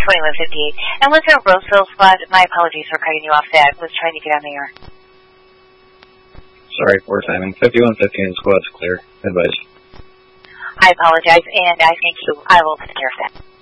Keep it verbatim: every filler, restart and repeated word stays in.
twenty-one fifty-eight. And listener Roseville Squad, my apologies for cutting you off there. I was trying to get on the air. Sorry, poor timing. fifty-one fifteen squad's clear. Advice. I apologize, and I thank you. I will take care of that.